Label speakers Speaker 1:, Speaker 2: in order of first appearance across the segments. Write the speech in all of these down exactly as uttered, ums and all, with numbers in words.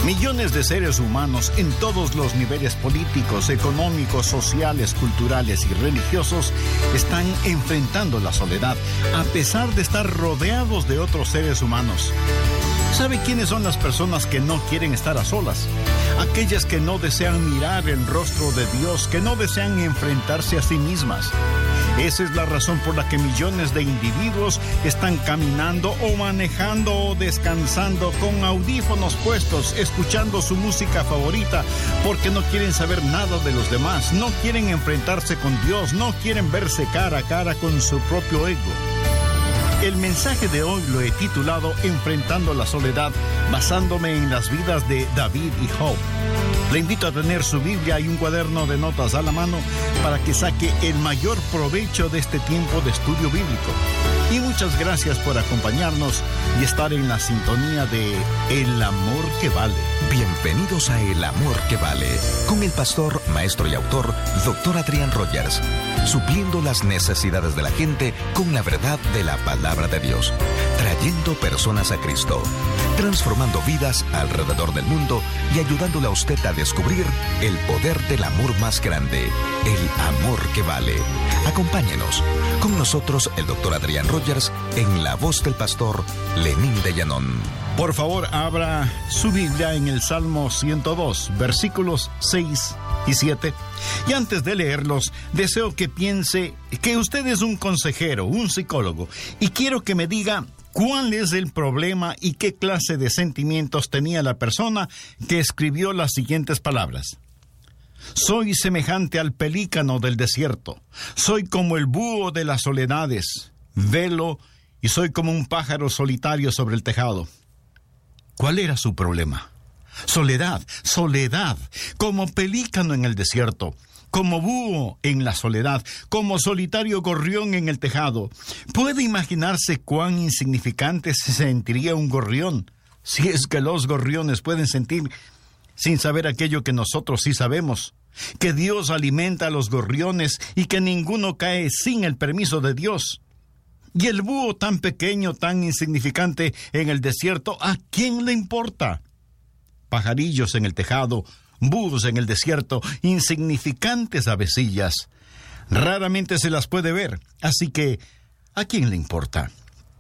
Speaker 1: Millones de seres humanos en todos los niveles políticos, económicos, sociales, culturales y religiosos están enfrentando la soledad, a pesar de estar rodeados de otros seres humanos. ¿Sabe quiénes son las personas que no quieren estar a solas? Aquellas que no desean mirar el rostro de Dios, que no desean enfrentarse a sí mismas. Esa es la razón por la que millones de individuos están caminando o manejando o descansando con audífonos puestos, escuchando su música favorita, porque no quieren saber nada de los demás, no quieren enfrentarse con Dios, no quieren verse cara a cara con su propio ego. El mensaje de hoy lo he titulado Enfrentando la soledad, basándome en las vidas de David y Job. Le invito a tener su Biblia y un cuaderno de notas a la mano para que saque el mayor provecho de este tiempo de estudio bíblico. Y muchas gracias por acompañarnos y estar en la sintonía de El Amor que Vale.
Speaker 2: Bienvenidos a El Amor que Vale, con el pastor, maestro y autor, doctor Adrián Rogers, supliendo las necesidades de la gente con la verdad de la palabra de Dios, trayendo personas a Cristo, transformando vidas alrededor del mundo y ayudándole a usted a descubrir el poder del amor más grande, el amor que vale. Acompáñenos. Con nosotros el doctor Adrián Rogers en la voz del pastor Lenín de Llanón.
Speaker 1: Por favor, abra su Biblia en el Salmo ciento dos, versículos seis y siete. Y antes de leerlos, deseo que piense que usted es un consejero, un psicólogo, y quiero que me diga cuál es el problema y qué clase de sentimientos tenía la persona que escribió las siguientes palabras. Soy semejante al pelícano del desierto, soy como el búho de las soledades, velo y soy como un pájaro solitario sobre el tejado. ¿Cuál era su problema? Soledad, soledad, como pelícano en el desierto, como búho en la soledad, como solitario gorrión en el tejado. ¿Puede imaginarse cuán insignificante se sentiría un gorrión? Si es que los gorriones pueden sentir sin saber aquello que nosotros sí sabemos, que Dios alimenta a los gorriones y que ninguno cae sin el permiso de Dios. Y el búho tan pequeño, tan insignificante en el desierto, ¿a quién le importa? Pajarillos en el tejado, búhos en el desierto, insignificantes avecillas. Raramente se las puede ver, así que ¿a quién le importa?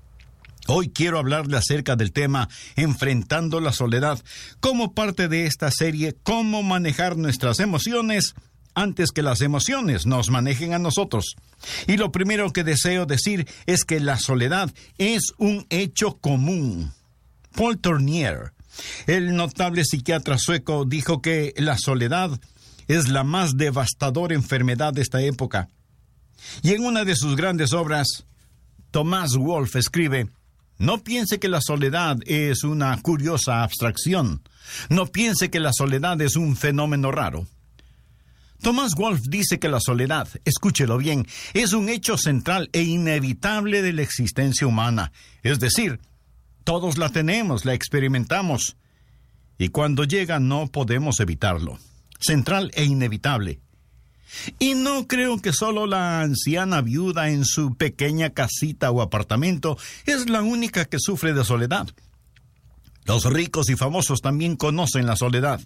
Speaker 1: Hoy quiero hablarle acerca del tema Enfrentando la soledad, como parte de esta serie Cómo manejar nuestras emociones antes que las emociones nos manejen a nosotros. Y lo primero que deseo decir es que la soledad es un hecho común. Paul Tournier, el notable psiquiatra sueco, dijo que la soledad es la más devastadora enfermedad de esta época. Y en una de sus grandes obras, Thomas Wolfe escribe: no piense que la soledad es una curiosa abstracción. No piense que la soledad es un fenómeno raro. Thomas Wolfe dice que la soledad, escúchelo bien, es un hecho central e inevitable de la existencia humana. Es decir, todos la tenemos, la experimentamos, y cuando llega no podemos evitarlo. Central e inevitable. Y no creo que solo la anciana viuda en su pequeña casita o apartamento es la única que sufre de soledad. Los ricos y famosos también conocen la soledad.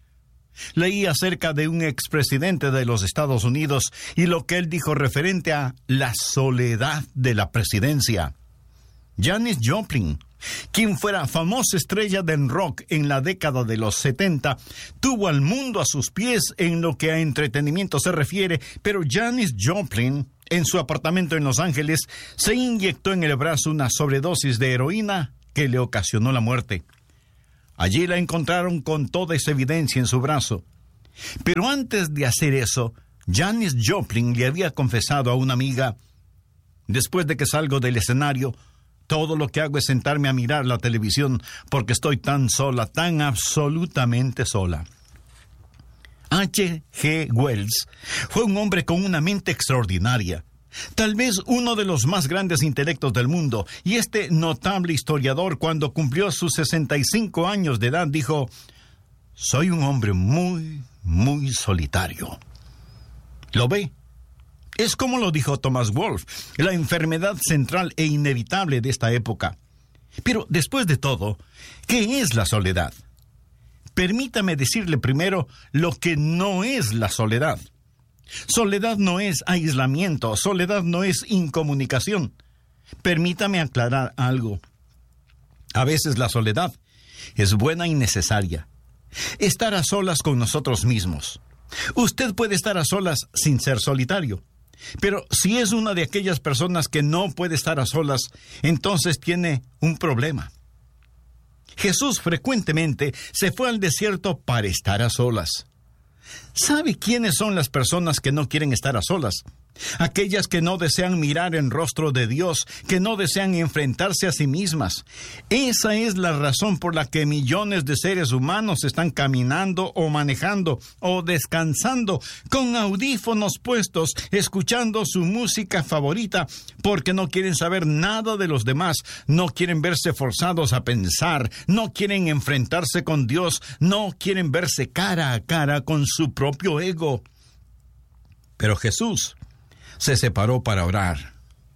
Speaker 1: Leí acerca de un expresidente de los Estados Unidos y lo que él dijo referente a la soledad de la presidencia. Janis Joplin, quien fuera famosa estrella del rock en la década de los setenta, tuvo al mundo a sus pies en lo que a entretenimiento se refiere, pero Janis Joplin, en su apartamento en Los Ángeles, se inyectó en el brazo una sobredosis de heroína que le ocasionó la muerte. Allí la encontraron con toda esa evidencia en su brazo. Pero antes de hacer eso, Janis Joplin le había confesado a una amiga: después de que salgo del escenario, todo lo que hago es sentarme a mirar la televisión porque estoy tan sola, tan absolutamente sola. H G Wells fue un hombre con una mente extraordinaria, tal vez uno de los más grandes intelectos del mundo, y este notable historiador, cuando cumplió sus sesenta y cinco años de edad, dijo: soy un hombre muy, muy solitario. ¿Lo ve? Es como lo dijo Thomas Wolfe, la enfermedad central e inevitable de esta época. Pero después de todo, ¿qué es la soledad? Permítame decirle primero lo que no es la soledad. Soledad no es aislamiento, soledad no es incomunicación. Permítame aclarar algo. A veces la soledad es buena y necesaria. Estar a solas con nosotros mismos. Usted puede estar a solas sin ser solitario. Pero si es una de aquellas personas que no puede estar a solas, entonces tiene un problema. Jesús frecuentemente se fue al desierto para estar a solas. ¿Sabe quiénes son las personas que no quieren estar a solas? Aquellas que no desean mirar en rostro de Dios, que no desean enfrentarse a sí mismas. Esa es la razón por la que millones de seres humanos están caminando o manejando o descansando con audífonos puestos, escuchando su música favorita, porque no quieren saber nada de los demás, no quieren verse forzados a pensar, no quieren enfrentarse con Dios, no quieren verse cara a cara con su propio ego. Pero Jesús se separó para orar.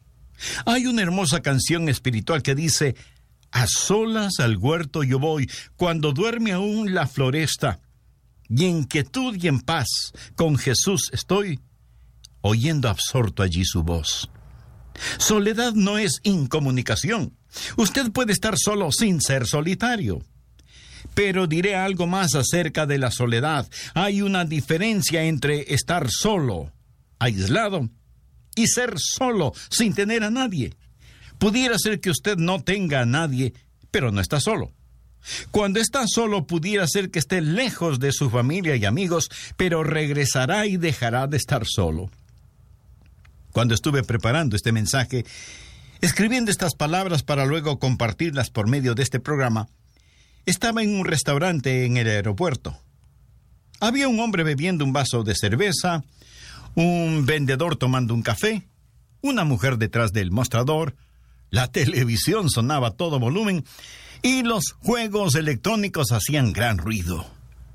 Speaker 1: Hay una hermosa canción espiritual que dice: a solas al huerto yo voy, cuando duerme aún la floresta, y en quietud y en paz con Jesús estoy, oyendo absorto allí su voz. Soledad no es incomunicación. Usted puede estar solo sin ser solitario. Pero diré algo más acerca de la soledad. Hay una diferencia entre estar solo, aislado, y ser solo, sin tener a nadie. Pudiera ser que usted no tenga a nadie, pero no está solo. Cuando está solo, pudiera ser que esté lejos de su familia y amigos, pero regresará y dejará de estar solo. Cuando estuve preparando este mensaje, escribiendo estas palabras para luego compartirlas por medio de este programa, estaba en un restaurante en el aeropuerto. Había un hombre bebiendo un vaso de cerveza, un vendedor tomando un café, una mujer detrás del mostrador, la televisión sonaba a todo volumen y los juegos electrónicos hacían gran ruido.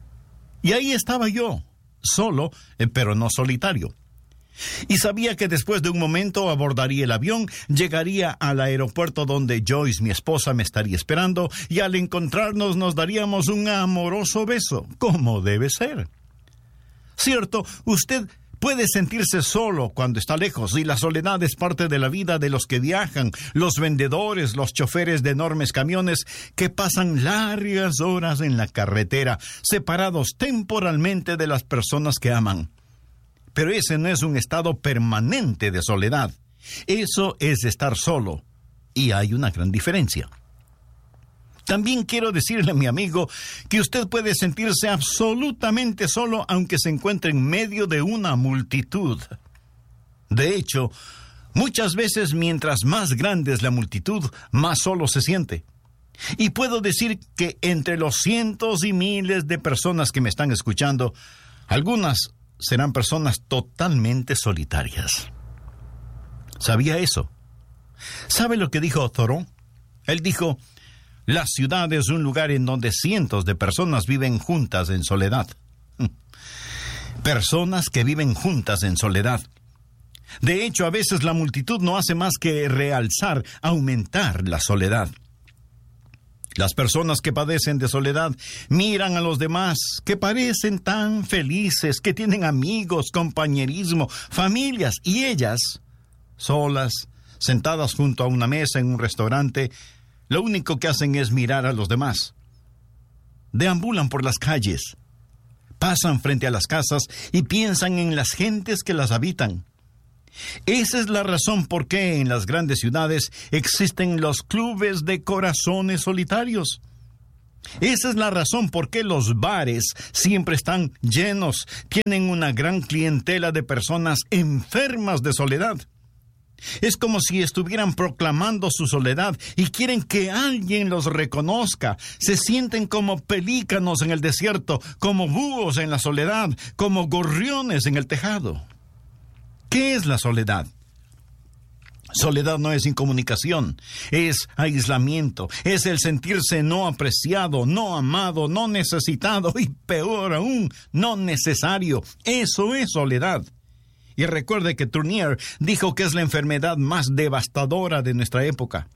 Speaker 1: Y ahí estaba yo, solo, pero no solitario. Y sabía que después de un momento abordaría el avión, llegaría al aeropuerto donde Joyce, mi esposa, me estaría esperando, y al encontrarnos nos daríamos un amoroso beso, como debe ser. Cierto, usted puede sentirse solo cuando está lejos, y la soledad es parte de la vida de los que viajan, los vendedores, los choferes de enormes camiones que pasan largas horas en la carretera, separados temporalmente de las personas que aman. Pero ese no es un estado permanente de soledad. Eso es estar solo, y hay una gran diferencia. También quiero decirle, mi amigo, que usted puede sentirse absolutamente solo aunque se encuentre en medio de una multitud. De hecho, muchas veces mientras más grande es la multitud, más solo se siente. Y puedo decir que entre los cientos y miles de personas que me están escuchando, algunas serán personas totalmente solitarias. ¿Sabía eso? ¿Sabe lo que dijo Thoreau? Él dijo: la ciudad es un lugar en donde cientos de personas viven juntas en soledad. Personas que viven juntas en soledad. De hecho, a veces la multitud no hace más que realzar, aumentar la soledad. Las personas que padecen de soledad miran a los demás, que parecen tan felices, que tienen amigos, compañerismo, familias, y ellas, solas, sentadas junto a una mesa en un restaurante, lo único que hacen es mirar a los demás. Deambulan por las calles, pasan frente a las casas y piensan en las gentes que las habitan. Esa es la razón por qué en las grandes ciudades existen los clubes de corazones solitarios. Esa es la razón por qué los bares siempre están llenos, tienen una gran clientela de personas enfermas de soledad. Es como si estuvieran proclamando su soledad y quieren que alguien los reconozca. Se sienten como pelícanos en el desierto, como búhos en la soledad, como gorriones en el tejado. ¿Qué es la soledad? Soledad no es incomunicación, es aislamiento, es el sentirse no apreciado, no amado, no necesitado y peor aún, no necesario. Eso es soledad. Y recuerde que Tournier dijo que es la enfermedad más devastadora de nuestra época.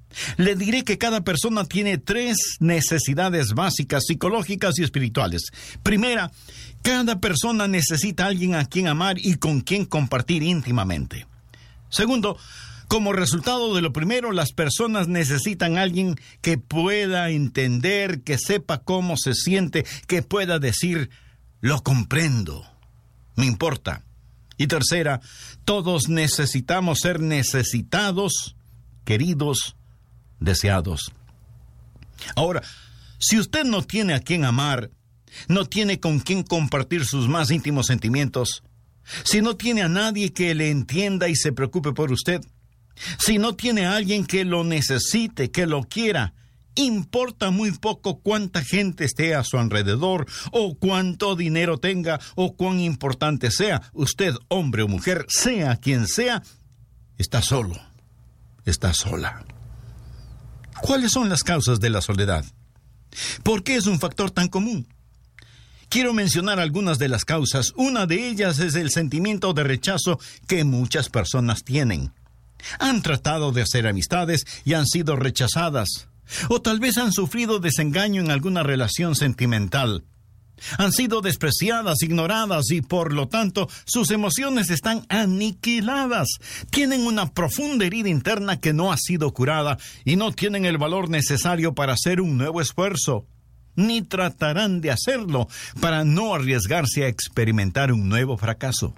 Speaker 1: Le diré que cada persona tiene tres necesidades básicas, psicológicas y espirituales. Primera, cada persona necesita a alguien a quien amar y con quien compartir íntimamente. Segundo, como resultado de lo primero, las personas necesitan a alguien que pueda entender, que sepa cómo se siente, que pueda decir, lo comprendo, me importa. Y tercera, todos necesitamos ser necesitados, queridos, deseados. Ahora, si usted no tiene a quien amar, no tiene con quien compartir sus más íntimos sentimientos, si no tiene a nadie que le entienda y se preocupe por usted, si no tiene a alguien que lo necesite, que lo quiera, importa muy poco cuánta gente esté a su alrededor, o cuánto dinero tenga, o cuán importante sea. Usted, hombre o mujer, sea quien sea, está solo, está sola. ¿Cuáles son las causas de la soledad? ¿Por qué es un factor tan común? Quiero mencionar algunas de las causas. Una de ellas es el sentimiento de rechazo que muchas personas tienen. Han tratado de hacer amistades y han sido rechazadas. O tal vez han sufrido desengaño en alguna relación sentimental. Han sido despreciadas, ignoradas y por lo tanto sus emociones están aniquiladas. Tienen una profunda herida interna que no ha sido curada y no tienen el valor necesario para hacer un nuevo esfuerzo, ni tratarán de hacerlo para no arriesgarse a experimentar un nuevo fracaso.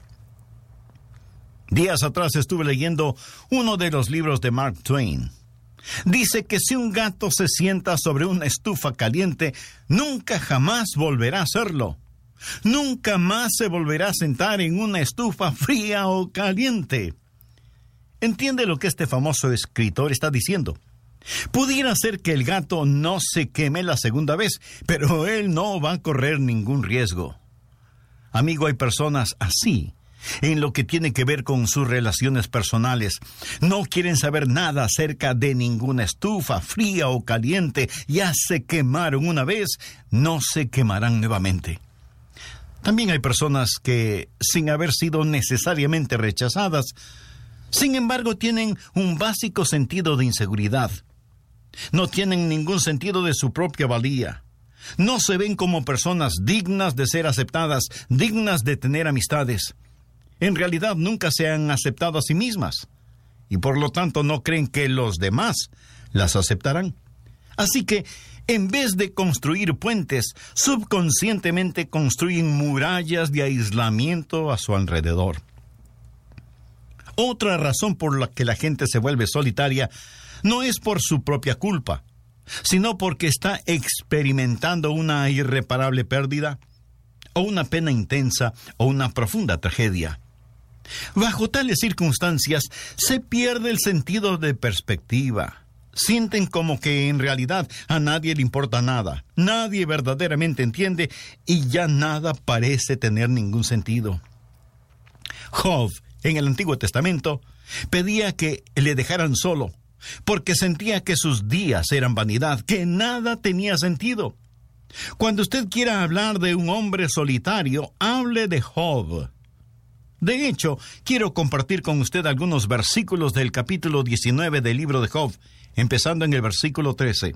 Speaker 1: Días atrás estuve leyendo uno de los libros de Mark Twain. Dice que si un gato se sienta sobre una estufa caliente, nunca jamás volverá a hacerlo. Nunca más se volverá a sentar en una estufa fría o caliente. ¿Entiende lo que este famoso escritor está diciendo? Pudiera ser que el gato no se queme la segunda vez, pero él no va a correr ningún riesgo. Amigo, hay personas así en lo que tiene que ver con sus relaciones personales. No quieren saber nada acerca de ninguna estufa, fría o caliente. Ya se quemaron una vez, no se quemarán nuevamente. También hay personas que, sin haber sido necesariamente rechazadas, sin embargo tienen un básico sentido de inseguridad. No tienen ningún sentido de su propia valía. No se ven como personas dignas de ser aceptadas, dignas de tener amistades. En realidad nunca se han aceptado a sí mismas y por lo tanto no creen que los demás las aceptarán. Así que, en vez de construir puentes, subconscientemente construyen murallas de aislamiento a su alrededor. Otra razón por la que la gente se vuelve solitaria no es por su propia culpa, sino porque está experimentando una irreparable pérdida, o una pena intensa, o una profunda tragedia. Bajo tales circunstancias, se pierde el sentido de perspectiva. Sienten como que en realidad a nadie le importa nada, nadie verdaderamente entiende y ya nada parece tener ningún sentido. Job, en el Antiguo Testamento, pedía que le dejaran solo, porque sentía que sus días eran vanidad, que nada tenía sentido. Cuando usted quiera hablar de un hombre solitario, hable de Job. De hecho, quiero compartir con usted algunos versículos del capítulo diecinueve del libro de Job, empezando en el versículo trece.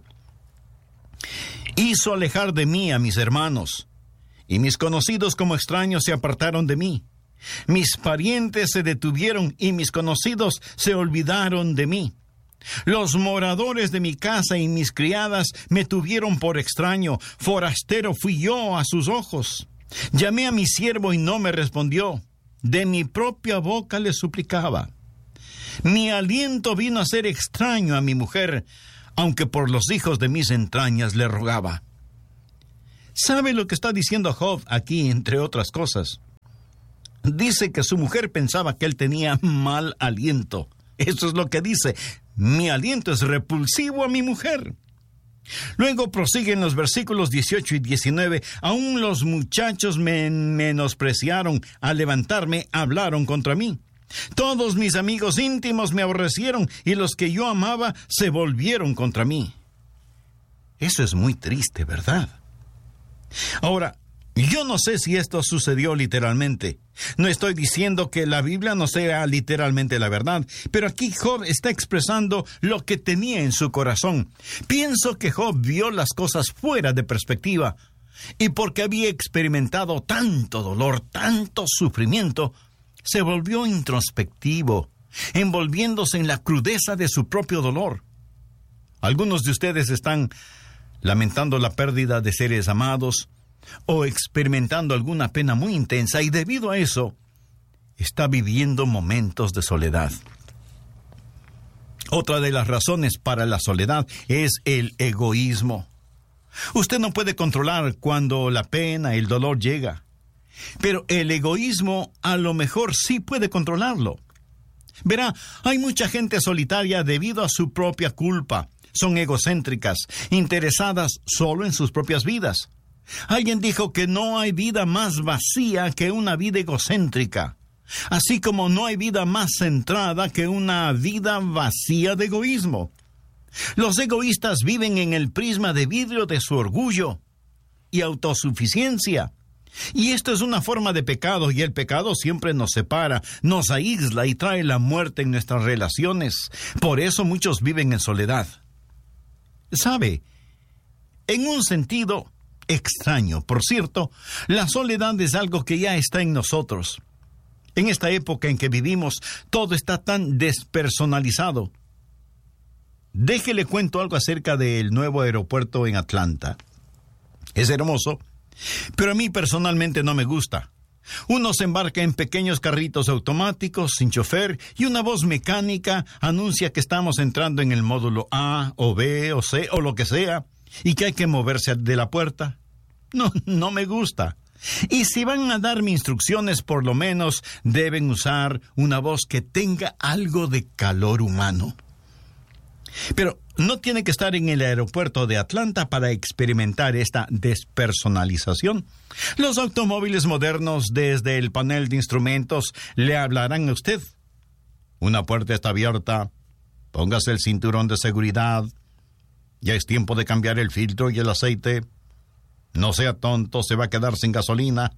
Speaker 1: Hizo alejar de mí a mis hermanos, y mis conocidos como extraños se apartaron de mí. Mis parientes se detuvieron, y mis conocidos se olvidaron de mí. Los moradores de mi casa y mis criadas me tuvieron por extraño, forastero fui yo a sus ojos. Llamé a mi siervo y no me respondió. De mi propia boca le suplicaba. Mi aliento vino a ser extraño a mi mujer, aunque por los hijos de mis entrañas le rogaba. ¿Sabe lo que está diciendo Job aquí, entre otras cosas? Dice que su mujer pensaba que él tenía mal aliento. Eso es lo que dice. Mi aliento es repulsivo a mi mujer. Luego prosiguen los versículos dieciocho y diecinueve. Aún los muchachos me menospreciaron. Al levantarme, hablaron contra mí. Todos mis amigos íntimos me aborrecieron y los que yo amaba se volvieron contra mí. Eso es muy triste, ¿verdad? Ahora, Yo no sé si esto sucedió literalmente. No estoy diciendo que la Biblia no sea literalmente la verdad, pero aquí Job está expresando lo que tenía en su corazón. Pienso que Job vio las cosas fuera de perspectiva, y porque había experimentado tanto dolor, tanto sufrimiento, se volvió introspectivo, envolviéndose en la crudeza de su propio dolor. Algunos de ustedes están lamentando la pérdida de seres amados o experimentando alguna pena muy intensa y debido a eso está viviendo momentos de soledad. Otra de las razones para la soledad es el egoísmo. Usted no puede controlar cuando la pena, el dolor llega, pero el egoísmo a lo mejor sí puede controlarlo. Verá, hay mucha gente solitaria debido a su propia culpa. Son egocéntricas, interesadas solo en sus propias vidas. Alguien dijo que no hay vida más vacía que una vida egocéntrica, así como no hay vida más centrada que una vida vacía de egoísmo. Los egoístas viven en el prisma de vidrio de su orgullo y autosuficiencia. Y esto es una forma de pecado, y el pecado siempre nos separa, nos aísla y trae la muerte en nuestras relaciones. Por eso muchos viven en soledad. ¿Sabe? En un sentido extraño, por cierto, la soledad es algo que ya está en nosotros. En esta época en que vivimos, todo está tan despersonalizado. Déjele cuento algo acerca del nuevo aeropuerto en Atlanta. Es hermoso, pero a mí personalmente no me gusta. Uno se embarca en pequeños carritos automáticos sin chofer y una voz mecánica anuncia que estamos entrando en el módulo A o B o C o lo que sea y que hay que moverse de la puerta. No, no me gusta. Y si van a darme instrucciones, por lo menos deben usar una voz que tenga algo de calor humano. Pero no tiene que estar en el aeropuerto de Atlanta para experimentar esta despersonalización. Los automóviles modernos, desde el panel de instrumentos, le hablarán a usted. Una puerta está abierta, póngase el cinturón de seguridad, ya es tiempo de cambiar el filtro y el aceite, no sea tonto, se va a quedar sin gasolina,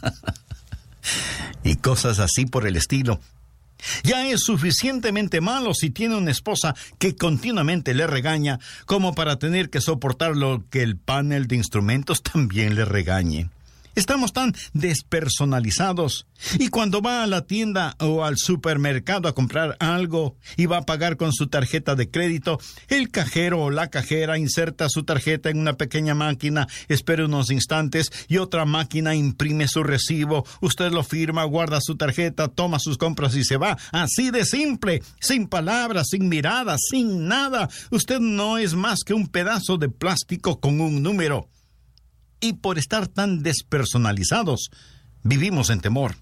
Speaker 1: y cosas así por el estilo. Ya es suficientemente malo si tiene una esposa que continuamente le regaña como para tener que soportar lo que el panel de instrumentos también le regañe. Estamos tan despersonalizados y cuando va a la tienda o al supermercado a comprar algo y va a pagar con su tarjeta de crédito, el cajero o la cajera inserta su tarjeta en una pequeña máquina, espera unos instantes y otra máquina imprime su recibo, usted lo firma, guarda su tarjeta, toma sus compras y se va. Así de simple, sin palabras, sin miradas, sin nada. Usted no es más que un pedazo de plástico con un número. Y por estar tan despersonalizados, vivimos en temor.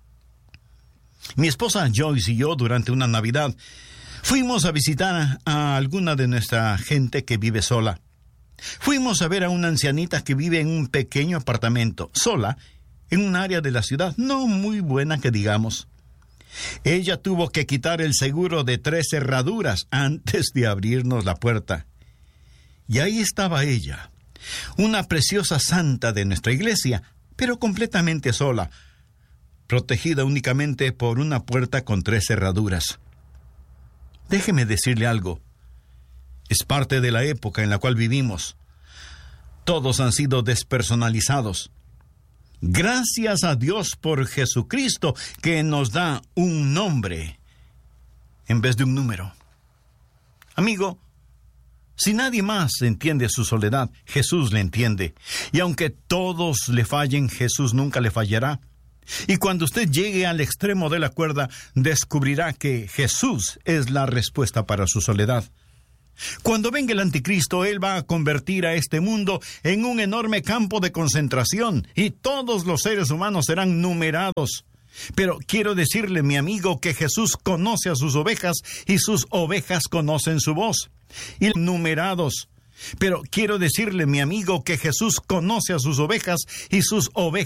Speaker 1: Mi esposa Joyce y yo, durante una Navidad, fuimos a visitar a, a alguna de nuestra gente que vive sola. Fuimos a ver a una ancianita que vive en un pequeño apartamento, sola, en un área de la ciudad no muy buena que digamos. Ella tuvo que quitar el seguro de tres cerraduras antes de abrirnos la puerta. Y ahí estaba ella, una preciosa santa de nuestra iglesia, pero completamente sola, protegida únicamente por una puerta con tres cerraduras. Déjeme decirle algo. Es parte de la época en la cual vivimos. Todos han sido despersonalizados. Gracias a Dios por Jesucristo, que nos da un nombre en vez de un número. Amigo, si nadie más entiende su soledad, Jesús le entiende. Y aunque todos le fallen, Jesús nunca le fallará. Y cuando usted llegue al extremo de la cuerda, descubrirá que Jesús es la respuesta para su soledad. Cuando venga el anticristo, él va a convertir a este mundo en un enorme campo de concentración y todos los seres humanos serán numerados. Pero quiero decirle, mi amigo, que Jesús conoce a sus ovejas y sus ovejas conocen su voz. Y numerados. Pero quiero decirle, mi amigo, que Jesús conoce a sus ovejas y sus ovejas